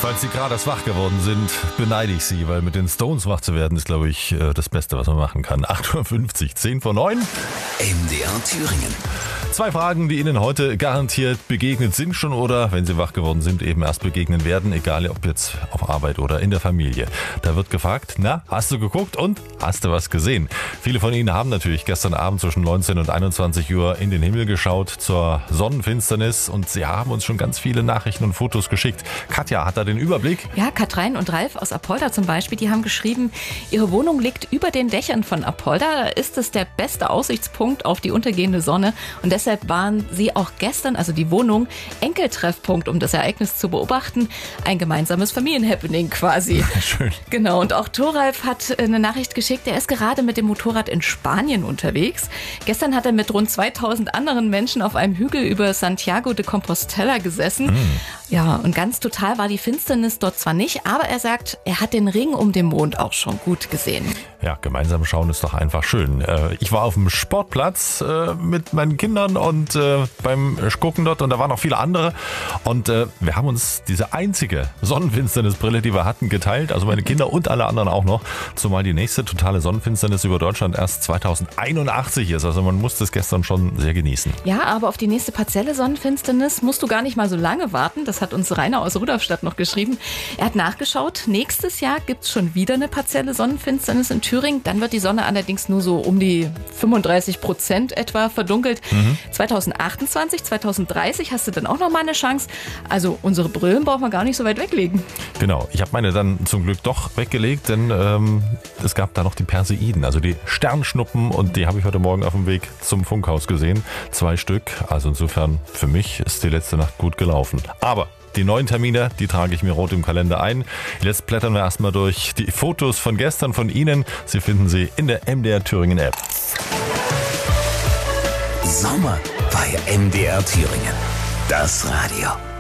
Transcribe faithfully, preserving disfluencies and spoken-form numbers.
Falls Sie gerade erst wach geworden sind, beneide ich Sie, weil mit den Stones wach zu werden ist, glaube ich, das Beste, was man machen kann. acht Uhr fünfzig, zehn vor neun. M D R Thüringen. Zwei Fragen, die Ihnen heute garantiert begegnet sind schon oder, wenn Sie wach geworden sind, eben erst begegnen werden, egal ob jetzt auf Arbeit oder in der Familie. Da wird gefragt, na, hast du geguckt und hast du was gesehen? Viele von Ihnen haben natürlich gestern Abend zwischen neunzehn und einundzwanzig Uhr in den Himmel geschaut zur Sonnenfinsternis und Sie haben uns schon ganz viele Nachrichten und Fotos geschickt. Katja hat da den Überblick. Ja, Katrein und Ralf aus Apolda zum Beispiel, die haben geschrieben, ihre Wohnung liegt über den Dächern von Apolda. Da ist es der beste Aussichtspunkt auf die untergehende Sonne und deshalb waren sie auch gestern, also die Wohnung, Enkeltreffpunkt, um das Ereignis zu beobachten. Ein gemeinsames Familienhappening quasi. Schön. Genau, und auch Thoralf hat eine Nachricht geschickt, er ist gerade mit dem Motorrad in Spanien unterwegs. Gestern hat er mit rund zweitausend anderen Menschen auf einem Hügel über Santiago de Compostela gesessen. Mm. Ja, und ganz total war die Finsternis dort zwar nicht, aber er sagt, er hat den Ring um den Mond auch schon gut gesehen. Ja, gemeinsam schauen ist doch einfach schön. Ich war auf dem Sportplatz mit meinen Kindern und beim Gucken dort und da waren noch viele andere und wir haben uns diese einzige Sonnenfinsternisbrille, die wir hatten, geteilt, also meine Kinder und alle anderen auch noch, zumal die nächste totale Sonnenfinsternis über Deutschland erst zweitausendeinundachtzig ist, also man muss das gestern schon sehr genießen. Ja, aber auf die nächste partielle Sonnenfinsternis musst du gar nicht mal so lange warten, das hat uns Rainer aus Rudolfstadt noch geschrieben. Er hat nachgeschaut, nächstes Jahr gibt es schon wieder eine partielle Sonnenfinsternis in Thüringen. Dann wird die Sonne allerdings nur so um die fünfunddreißig Prozent etwa verdunkelt. Mhm. zweitausendachtundzwanzig, zweitausenddreißig hast du dann auch noch mal eine Chance. Also unsere Brillen brauchen wir gar nicht so weit weglegen. Genau, ich habe meine dann zum Glück doch weggelegt, denn ähm, es gab da noch die Perseiden, also die Sternschnuppen und die habe ich heute Morgen auf dem Weg zum Funkhaus gesehen. Zwei Stück, also insofern für mich ist die letzte Nacht gut gelaufen. Aber die neuen Termine, die trage ich mir rot im Kalender ein. Jetzt blättern wir erstmal durch die Fotos von gestern von Ihnen. Sie finden sie in der M D R Thüringen App. Sommer bei M D R Thüringen. Das Radio.